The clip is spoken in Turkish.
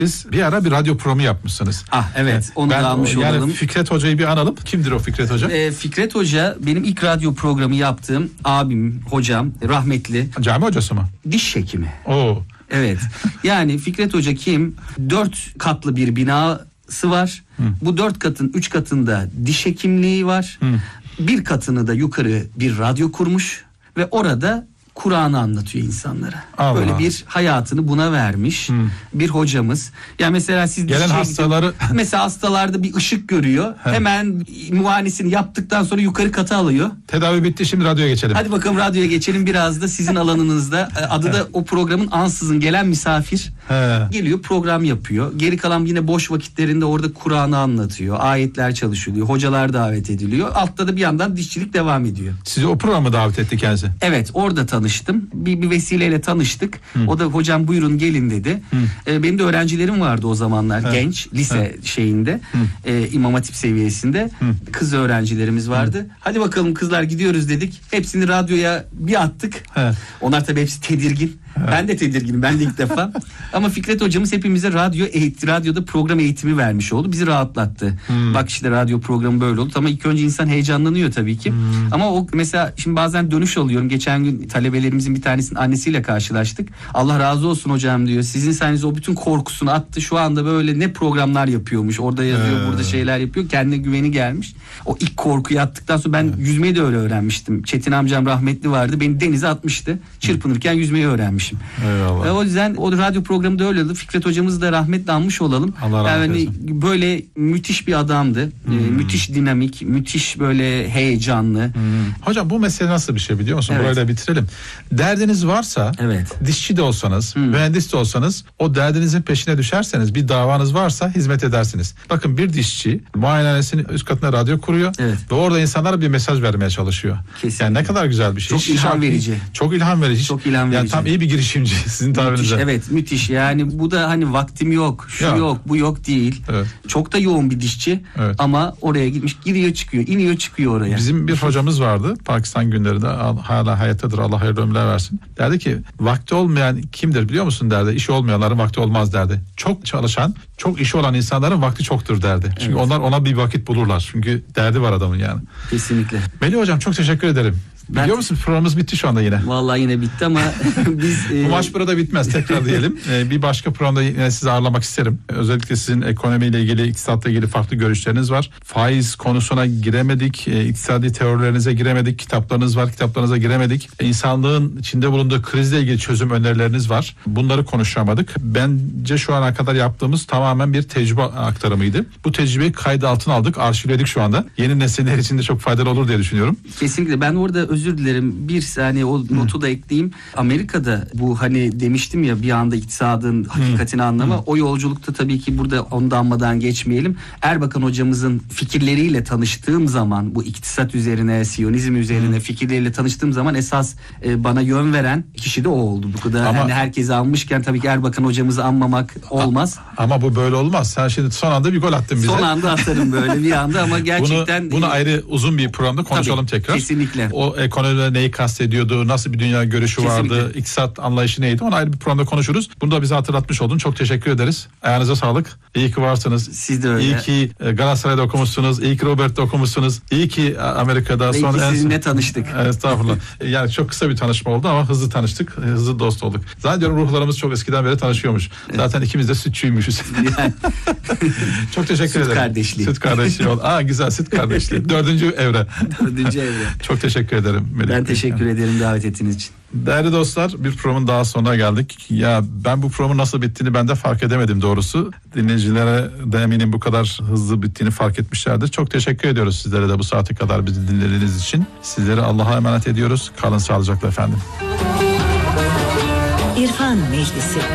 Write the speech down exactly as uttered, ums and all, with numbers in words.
Siz bir ara bir radyo programı yapmışsınız. Ah evet, onu ben, da almış yani olalım. Fikret Hoca'yı bir analım. Kimdir o Fikret Hoca? Ee, Fikret Hoca benim ilk radyo programı yaptığım abim, hocam, rahmetli. Cami hocası mı? Diş hekimi. Oo. Evet. Yani Fikret Hoca kim? Dört katlı bir binası var. Hı. Bu dört katın üç katında diş hekimliği var. Hı. Bir katını da yukarı bir radyo kurmuş ve orada Kur'an'ı anlatıyor insanlara. Allah. Böyle bir hayatını buna vermiş hmm. bir hocamız. Ya mesela siz gelen hastaları mesela hastalarda bir ışık görüyor. He. Hemen muayenesini yaptıktan sonra yukarı kata alıyor. Tedavi bitti, şimdi radyoya geçelim. Hadi bakalım radyoya geçelim, biraz da sizin alanınızda. Adı da o programın ansızın gelen misafir. He. Geliyor, program yapıyor. Geri kalan yine boş vakitlerinde orada Kur'an'ı anlatıyor. Ayetler çalışılıyor. Hocalar davet ediliyor. Altta da bir yandan dişçilik devam ediyor. Sizi o programa davet etti kendisi. Evet, orada tanıştım. Bir, bir vesileyle tanıştık. Hı. O da hocam buyurun gelin dedi. Ee, benim de öğrencilerim vardı o zamanlar. Hı. Genç, lise Hı. şeyinde. E, İmam Hatip seviyesinde. Hı. Kız öğrencilerimiz vardı. Hı. Hadi bakalım kızlar, gidiyoruz dedik. Hepsini radyoya bir attık. Hı. Onlar tabii hepsi tedirgin. Evet. Ben de tedirginim. Ben de ilk defa. Ama Fikret hocamız hepimize radyo eğitim, radyoda program eğitimi vermiş oldu. Bizi rahatlattı. Hmm. Bak işte radyo programı böyle oldu. Ama ilk önce insan heyecanlanıyor tabii ki. Hmm. Ama o mesela şimdi bazen dönüş alıyorum. Geçen gün talebelerimizin bir tanesinin annesiyle karşılaştık. Allah razı olsun hocam diyor. Sizin sayenizde o bütün korkusunu attı. Şu anda böyle ne programlar yapıyormuş. Orada yazıyor, ee. burada şeyler yapıyor. Kendine güveni gelmiş. O ilk korkuyu attıktan sonra ben evet. yüzmeyi de öyle öğrenmiştim. Çetin amcam rahmetli vardı. Beni denize atmıştı. Çırpınırken yüzmeyi öğrenmişim. Eyvallah. E, o yüzden o radyo programı da öyle oldu. Fikret hocamızı da rahmetle anmış olalım. Allah rahmet yani eylesin. Böyle müthiş bir adamdı. Hmm. E, müthiş dinamik, müthiş böyle heyecanlı. Hmm. Hocam bu mesele nasıl bir şey biliyor musun? Evet. Burayla bitirelim. Derdiniz varsa, evet. dişçi de olsanız, hmm. mühendis de olsanız, o derdinizin peşine düşerseniz, bir davanız varsa hizmet edersiniz. Bakın bir dişçi muayenehanesinin üst katına radyo kuruyor, evet. ve orada insanlara bir mesaj vermeye çalışıyor. Kesinlikle. Yani ne kadar güzel bir şey. Çok ilham verici. Çok ilham verici. Çok ilham verici. Yani tam iyi bir girişimci sizin tabirinizle. Evet, müthiş. Yani bu da hani vaktim yok, şu ya. yok, bu yok değil. Evet. Çok da yoğun bir dişçi, evet. ama oraya gitmiş, giriyor çıkıyor, iniyor çıkıyor oraya. Bizim bir hocamız vardı Pakistan günlerinde, hala hayattadır, Allah hayırlı ömürler versin. Derdi ki vakti olmayan kimdir biliyor musun derdi. İşi olmayanların vakti olmaz derdi. Çok çalışan, çok işi olan insanların vakti çoktur derdi. Çünkü evet. onlar ona bir vakit bulurlar. Çünkü derdi var adamın yani. Kesinlikle. Melih hocam çok teşekkür ederim. Ben... Biliyor musun programımız bitti şu anda yine. Vallahi yine bitti ama biz... Bu maç burada bitmez, tekrar diyelim. Ee, bir başka programda yine sizi ağırlamak isterim. Özellikle sizin ekonomiyle ilgili, iktisatla ilgili farklı görüşleriniz var. Faiz konusuna giremedik, e, iktisadi teorilerinize giremedik, kitaplarınız var, kitaplarınıza giremedik. E, insanlığın içinde bulunduğu krizle ilgili çözüm önerileriniz var. Bunları konuşamadık. Bence şu ana kadar yaptığımız tamamen bir tecrübe aktarımıydı. Bu tecrübeyi kayda altına aldık, arşivledik şu anda. Yeni nesiller için de çok faydalı olur diye düşünüyorum. Kesinlikle. Ben orada özür dilerim. Bir saniye o notu Hı. da ekleyeyim. Amerika'da bu hani demiştim ya bir anda iktisadın hakikatini Hı. anlama. Hı. O yolculukta tabii ki burada onu da anmadan geçmeyelim. Erbakan hocamızın fikirleriyle tanıştığım zaman, bu iktisat üzerine, Siyonizm üzerine Hı. fikirleriyle tanıştığım zaman esas e, bana yön veren kişi de o oldu. Bu kadar ama, hani herkesi anmışken tabii ki Erbakan hocamızı anmamak olmaz. Ama bu böyle olmaz. Sen şimdi son anda bir gol attın bize. Son anda atarım böyle bir anda ama gerçekten. Bunu, bunu ayrı uzun bir programda konuşalım tabii, tekrar. Kesinlikle. O ekonomide neyi kastediyordu, nasıl bir dünya görüşü Kesinlikle. vardı, iktisat anlayışı neydi, onu ayrı bir programda konuşuruz. Bunu da bize hatırlatmış oldun. Çok teşekkür ederiz. Ayağınıza sağlık. İyi ki varsınız. Siz de öyle. İyi ki Galatasaray'da okumuşsunuz. İyi ki Robert'te okumuşsunuz. İyi ki Amerika'da. Ve son ki sizinle en... tanıştık. Estağfurullah. Yani çok kısa bir tanışma oldu ama hızlı tanıştık. Hızlı dost olduk. Zannediyorum ruhlarımız çok eskiden beri tanışıyormuş. Zaten ikimiz de sütçüymüşüz. Yani. Çok teşekkür süt ederim. Süt kardeşliği. Süt kardeşliği oldu. Aa güzel, süt kardeşliği. Dördüncü evre. Dördüncü evre. Çok teşekkür ederim. Melih. Ben teşekkür yani. ederim davet ettiğiniz için. Değerli dostlar, bir programın daha sonuna geldik. Ya ben bu programın nasıl bittiğini ben de fark edemedim doğrusu. Dinleyicilere de eminim bu kadar hızlı bittiğini fark etmişlerdir. Çok teşekkür ediyoruz sizlere de bu saate kadar bizi dinlediğiniz için. Sizleri Allah'a emanet ediyoruz. Kalın sağlıcakla efendim. İrfan Meclisi.